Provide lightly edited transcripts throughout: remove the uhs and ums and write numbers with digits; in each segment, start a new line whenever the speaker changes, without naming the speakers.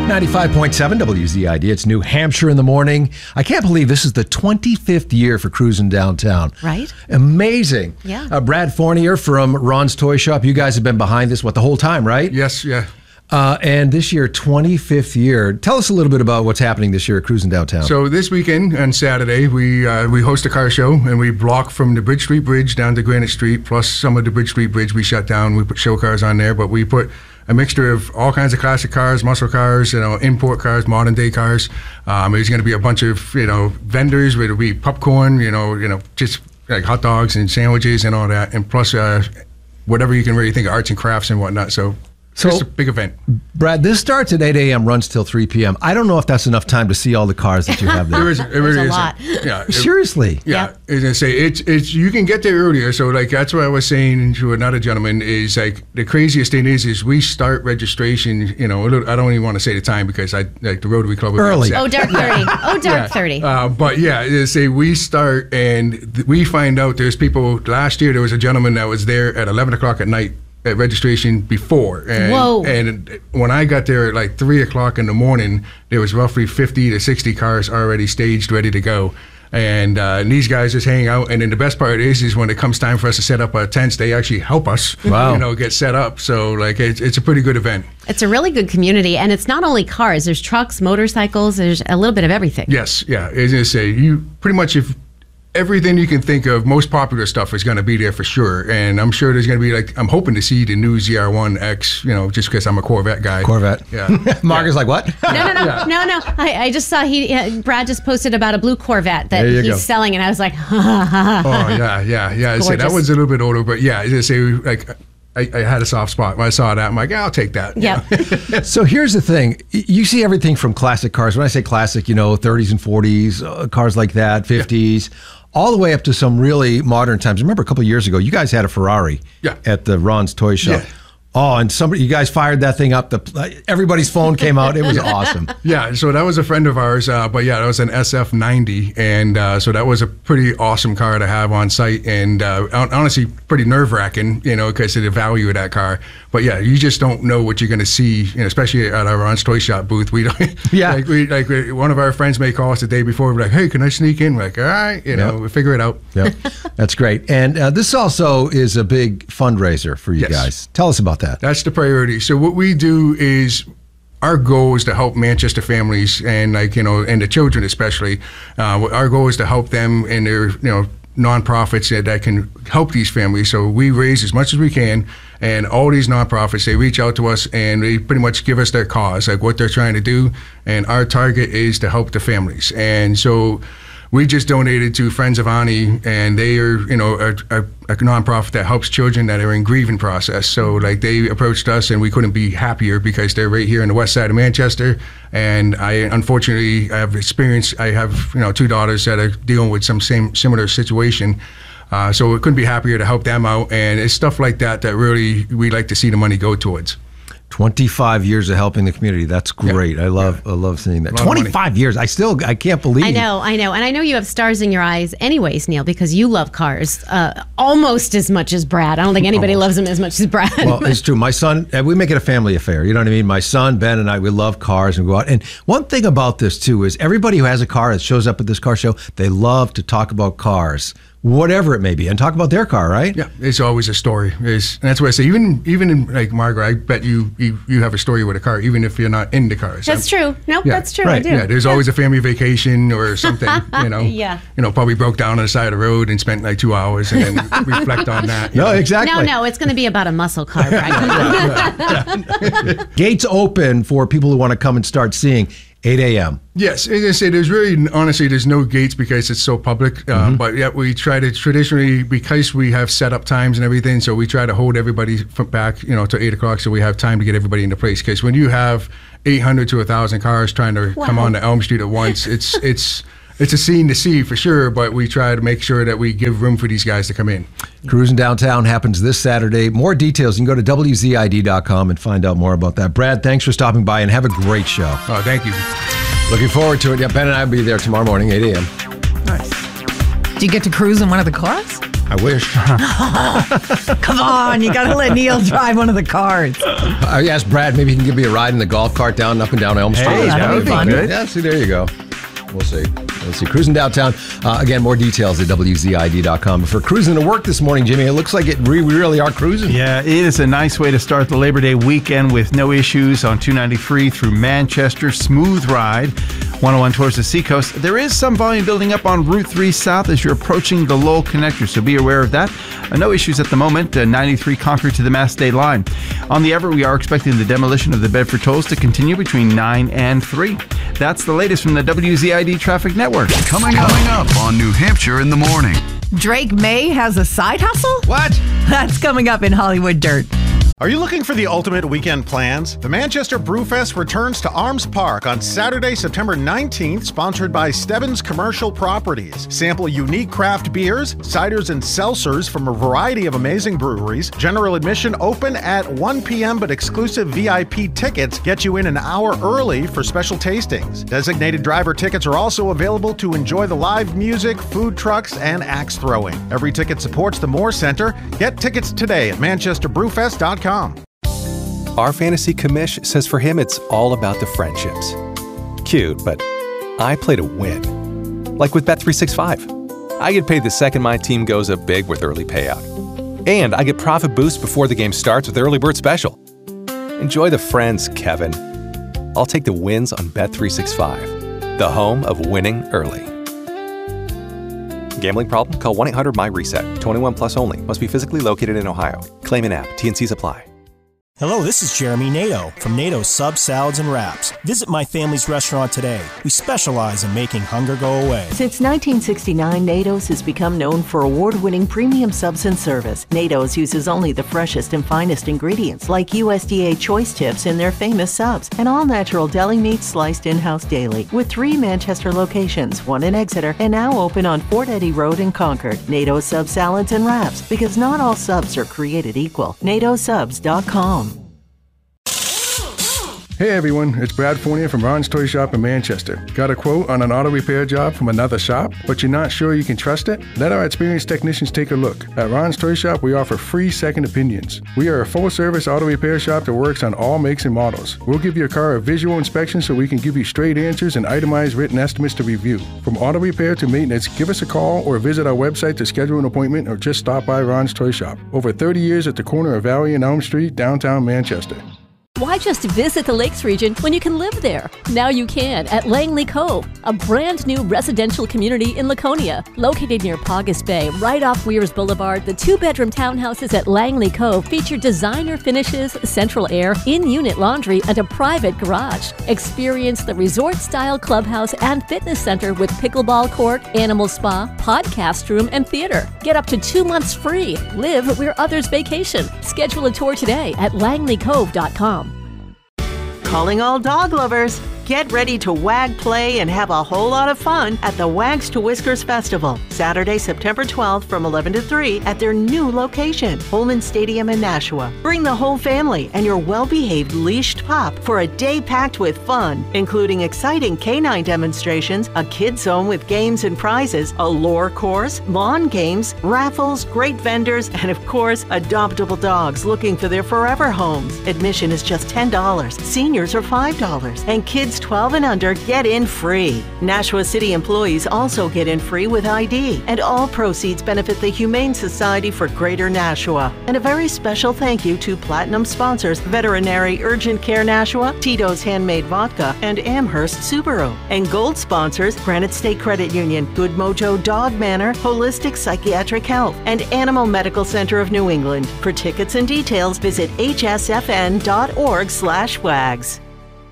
95.7 WZID. It's New Hampshire in the morning. I can't believe this is the 25th year for Cruising Downtown.
Right?
Amazing.
Yeah.
Brad Fournier from Ron's Toy Shop. You guys have been behind this, the whole time, right?
Yes, yeah.
And this year, 25th year. Tell us a little bit about what's happening this year at Cruising Downtown.
So this weekend on Saturday, we host a car show, and we block from the Bridge Street Bridge down to Granite Street, plus some of the Bridge Street Bridge we shut down. We put show cars on there, but we put a mixture of all kinds of classic cars, muscle cars, import cars, modern day cars. There's going to be a bunch of vendors. It'll be popcorn, just like hot dogs and sandwiches and all that, and plus whatever you can really think of, arts and crafts and whatnot. So it's a big event.
Brad, this starts at 8 a.m., runs till 3 p.m. I don't know if that's enough time to see all the cars that you have there.
It really
a
is.
lot.
Yeah.
Seriously?
Yeah. I was going to say, it's you can get there earlier. So, that's what I was saying to another gentleman is, the craziest thing is we start registration, I don't even want to say the time because the Rotary Club.
Early.
Oh, dark 30. Dark 30.
But yeah, say we start and we find out there's people. Last year, there was a gentleman that was there at 11 o'clock at night at registration before. And,
Whoa.
And when I got there at 3 o'clock in the morning, there was roughly 50 to 60 cars already staged, ready to go. And these guys just hang out. And then the best part is when it comes time for us to set up our tents, they actually help us,
Wow.
Get set up. So it's a pretty good event.
It's a really good community, and it's not only cars. There's trucks, motorcycles. There's a little bit of everything.
Yes, yeah. I was going to say, you pretty much everything you can think of, most popular stuff is going to be there for sure. And I'm sure there's going to be I'm hoping to see the new ZR1X, just because I'm a Corvette guy.
Corvette.
Yeah.
Margaret's like, what?
No. I just saw Brad just posted about a blue Corvette that
There you go.
he's selling, and I was like,
Oh, yeah. I say that
Gorgeous.
one's a little bit older, but yeah, I just say, I had a soft spot when I saw that. I'm like, I'll take that.
yeah.
So here's the thing. You see everything from classic cars. When I say classic, 30s and 40s, cars like that, 50s, all the way up to some really modern times. I remember a couple of years ago, you guys had a Ferrari at the Ron's Toy Shop.
Yeah.
Oh, and you guys fired that thing up. Everybody's phone came out. It was awesome.
Yeah, so that was a friend of ours, but yeah, that was an SF90, and so that was a pretty awesome car to have on site, and honestly, pretty nerve-wracking, because of the value of that car. But yeah, you just don't know what you're going to see, especially at our Ron's Toy Shop booth. We don't.
Yeah.
One of our friends may call us the day before. We're like, hey, can I sneak in? We're like, all right, we figure it out.
Yep, that's great. And this also is a big fundraiser for you guys. Tell us about that.
That's the priority. So what we do is, our goal is to help Manchester families and and the children especially. Our goal is to help them and their nonprofits that can help these families. So we raise as much as we can, and all these nonprofits, they reach out to us and they pretty much give us their cause, what they're trying to do, and our target is to help the families. And so we just donated to Friends of Ani, and they are, a nonprofit that helps children that are in grieving process. So, they approached us, and we couldn't be happier because they're right here in the west side of Manchester. And I have 2 daughters that are dealing with some similar situation. So we couldn't be happier to help them out. And it's stuff like that really we like to see the money go towards.
25 years of helping the community. That's great. Yeah. I love seeing that. 25 years. I can't believe.
I know. And I know you have stars in your eyes anyways, Neil, because you love cars almost as much as Brad. I don't think anybody loves them as much as Brad.
Well, it's true. My son, we make it a family affair. You know what I mean? My son, Ben, and I, we love cars and go out. And one thing about this, too, is everybody who has a car that shows up at this car show, they love to talk about cars, whatever it may be, and talk about their car, right?
Yeah, it's always a story. And that's why I say, even in Margaret, I bet you have a story with a car, even if you're not in the cars.
That's true. Nope, that's true.
Right.
I do.
Yeah, there's always a family vacation or something,
Yeah.
Probably broke down on the side of the road and spent 2 hours and then reflect on that.
No, exactly.
No, it's going to be about a muscle car, Brad.
Gates open for people who want to come and start seeing 8 a.m.
Yes, as I say, there's no gates because it's so public. But yet we try to traditionally, because we have set up times and everything, so we try to hold everybody back, to 8 o'clock, so we have time to get everybody into place. Because when you have 800 to 1,000 cars trying to come on to Elm Street at once, it's a scene to see for sure. But we try to make sure that we give room for these guys to come in.
Cruising Downtown happens this Saturday. More details, you can go to WZID.com and find out more about that. Brad, thanks for stopping by and have a great show.
Oh, thank you.
Looking forward to it. Yeah, Ben and I will be there tomorrow morning, 8 a.m.
Nice. Do you get to cruise in one of the cars?
I wish.
Come on, you got to let Neil drive one of the cars.
I asked Brad, maybe he can give me a ride in the golf cart up and down Elm Street.
Hey, that would be fun.
Good. Yeah, see, there you go. We'll see. Let's see. Cruising downtown. Again, more details at WZID.com. For cruising to work this morning, Jimmy, it looks like we really are cruising.
Yeah, it is a nice way to start the Labor Day weekend with no issues on 293 through Manchester. Smooth ride. 101 towards the Seacoast. There is some volume building up on Route 3 South as you're approaching the Lowell Connector, so be aware of that. No issues at the moment. 93 Concord to the Mass State line. On the Everett, we are expecting the demolition of the Bedford tolls to continue between 9 and 3. That's the latest from the WZID Traffic Network.
Coming up on New Hampshire in the morning.
Drake May has a side hustle?
What?
That's coming up in Hollywood Dirt.
Are you looking for the ultimate weekend plans? The Manchester Brewfest returns to Arms Park on Saturday, September 19th, sponsored by Stebbins Commercial Properties. Sample unique craft beers, ciders, and seltzers from a variety of amazing breweries. General admission open at 1 p.m., but exclusive VIP tickets get you in an hour early for special tastings. Designated driver tickets are also available to enjoy the live music, food trucks, and axe throwing. Every ticket supports the Moore Center. Get tickets today at manchesterbrewfest.com.
Our fantasy commish says for him it's all about the friendships. Cute, but I play to win. Like with Bet365. I get paid the second my team goes up big with early payout. And I get profit boost before the game starts with Early Bird Special. Enjoy the friends, Kevin. I'll take the wins on Bet365, the home of winning early. Gambling problem? Call 1-800-MY-RESET. 21 plus only. Must be physically located in Ohio. Claim in app. T&Cs apply.
Hello, this is Jeremy Nato from Nato Subs, Salads, and Wraps. Visit my family's restaurant today. We specialize in making hunger go away.
Since 1969, Nato's has become known for award-winning premium subs and service. Nato's uses only the freshest and finest ingredients, like USDA choice tips in their famous subs, and all-natural deli meats sliced in-house daily. With 3 Manchester locations, 1 in Exeter, and now open on Fort Eddy Road in Concord. Nato's Subs, Salads, and Wraps, because not all subs are created equal. NatoSubs.com.
Hey everyone, it's Brad Fournier from Ron's Toy Shop in Manchester. Got a quote on an auto repair job from another shop, but you're not sure you can trust it? Let our experienced technicians take a look. At Ron's Toy Shop, we offer free second opinions. We are a full-service auto repair shop that works on all makes and models. We'll give your car a visual inspection so we can give you straight answers and itemized written estimates to review. From auto repair to maintenance, give us a call or visit our website to schedule an appointment or just stop by Ron's Toy Shop. Over 30 years at the corner of Valley and Elm Street, downtown Manchester.
Why just visit the Lakes region when you can live there? Now you can at Langley Cove, a brand new residential community in Laconia. Located near Paugus Bay, right off Weirs Boulevard, the 2-bedroom townhouses at Langley Cove feature designer finishes, central air, in-unit laundry, and a private garage. Experience the resort-style clubhouse and fitness center with pickleball court, animal spa, podcast room, and theater. Get up to 2 months free. Live where others vacation. Schedule a tour today at langleycove.com.
Calling all dog lovers. Get ready to wag, play, and have a whole lot of fun at the Wags to Whiskers Festival, Saturday, September 12th from 11 to 3 at their new location, Holman Stadium in Nashua. Bring the whole family and your well-behaved leashed pup for a day packed with fun, including exciting canine demonstrations, a kids zone with games and prizes, a lore course, lawn games, raffles, great vendors, and of course, adoptable dogs looking for their forever homes. Admission is just $10. Seniors are $5, and kids 12 and under get in free. Nashua City employees also get in free with ID, and all proceeds benefit the Humane Society for Greater Nashua. And a very special thank you to Platinum sponsors Veterinary Urgent Care Nashua, Tito's Handmade Vodka, and Amherst Subaru. And gold sponsors Granite State Credit Union, Good Mojo Dog Manor, Holistic Psychiatric Health, and Animal Medical Center of New England. For tickets and details, visit hsfn.org/wags.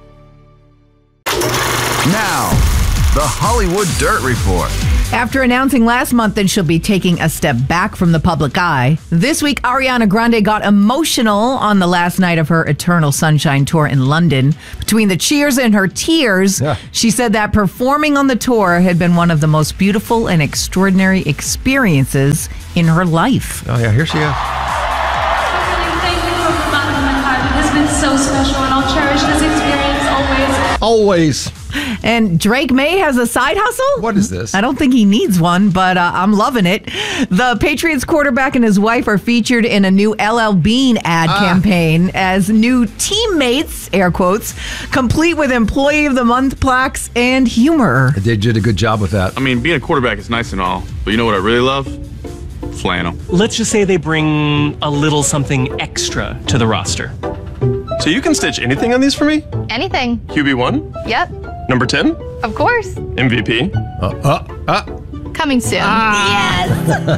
Now, the Hollywood Dirt Report.
After announcing last month that she'll be taking a step back from the public eye, this week Ariana Grande got emotional on the last night of her Eternal Sunshine tour in London. Between the cheers and her tears, she said that performing on the tour had been one of the most beautiful and extraordinary experiences in her life.
Oh yeah, here she is.
Thank you from the bottom of my heart. It has been so special, and I'll cherish this experience always.
Always.
And Drake May has a side hustle?
What is this?
I don't think he needs one, but I'm loving it. The Patriots quarterback and his wife are featured in a new LL Bean ad campaign as new teammates, air quotes, complete with Employee of the Month plaques and humor.
They did a good job with that.
I mean, being a quarterback is nice and all, but you know what I really love? Flannel.
Let's just say they bring a little something extra to the roster.
So you can stitch anything on these for me?
Anything.
QB1?
Yep.
Number 10?
Of course.
MVP?
Coming soon. Yes.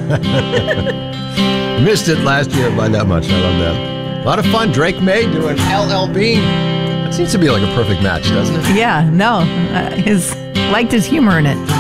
Missed it last year by that much. I love that. A lot of fun. Drake May doing LL Bean. That seems to be like a perfect match, doesn't it?
Yeah, no. Liked his humor in it.